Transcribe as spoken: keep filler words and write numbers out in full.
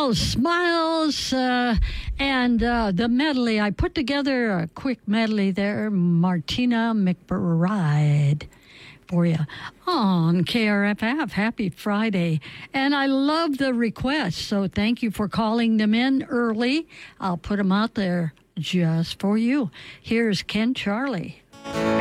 Smiles, smiles, uh, and uh, the medley. I put together a quick medley there, Martina McBride, for you on K R F F. Happy Friday. And I love the requests, so thank you for calling them in early. I'll put them out there just for you. Here's Ken Charlie.